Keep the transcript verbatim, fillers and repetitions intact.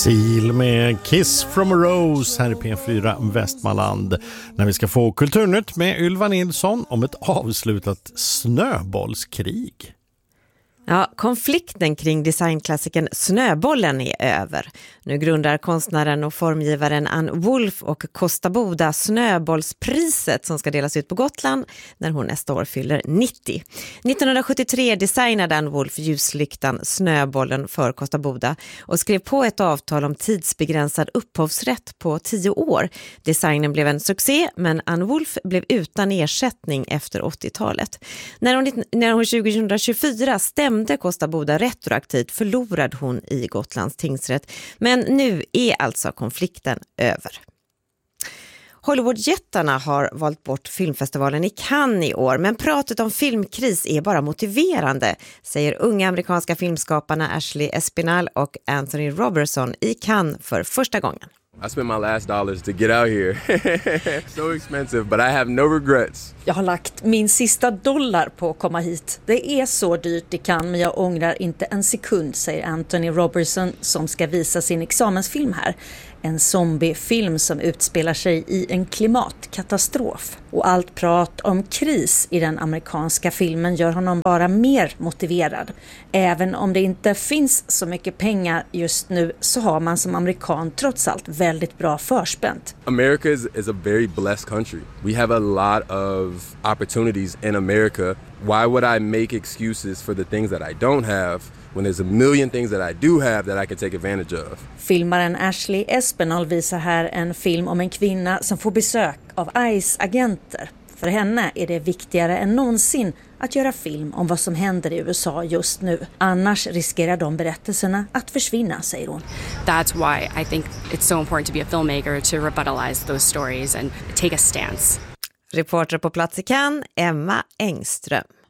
Seal med Kiss from a Rose här i P fyra Västmanland. När vi ska få Kulturnytt med Ylva Nilsson om ett avslutat snöbollskrig. Ja, konflikten kring designklassikern Snöbollen är över. Nu grundar konstnären och formgivaren Ann Wolf och Kosta Boda Snöbollspriset som ska delas ut på Gotland när hon nästa år fyller nittio. nittonhundrasjuttiotre designade Ann Wolf ljuslyktan Snöbollen för Kosta Boda och skrev på ett avtal om tidsbegränsad upphovsrätt på tio år. Designen blev en succé, men Ann Wolf blev utan ersättning efter åttiotalet. När hon, när hon tjugohundratjugofyra stämde Kosta Boda retroaktivt förlorade hon i Gotlands tingsrätt. Men nu är alltså konflikten över. Hollywoodjättarna har valt bort filmfestivalen i Cannes i år, men pratet om filmkris är bara motiverande, säger unga amerikanska filmskaparna Ashley Espinal och Anthony Robertson i Cannes för första gången. I spent my last dollars to get out here. So expensive, but I have no regrets. Jag har lagt min sista dollar på att komma hit. Det är så dyrt det kan, men jag ångrar inte en sekund, säger Anthony Robertson som ska visa sin examensfilm här. En zombiefilm som utspelar sig i en klimatkatastrof. Och allt prat om kris i den amerikanska filmen gör honom bara mer motiverad. Även om det inte finns så mycket pengar just nu så har man som amerikan trots allt väldigt bra förspänt. America is, is a very blessed country. We have a lot of opportunities in America. Why would I make excuses for the things that I don't have when there's a million things that I do have that I can take advantage of? Filmaren Ashley Espinal visar här en film om en kvinna som får besök av ICE-agenter. För henne är det viktigare än någonsin att göra film om vad som händer i U S A just nu. Annars riskerar de berättelserna att försvinna, säger hon. That's why I think it's so important to be a filmmaker to revitalize those stories and take a stance. Reporter på plats i Cannes, Emma Engström.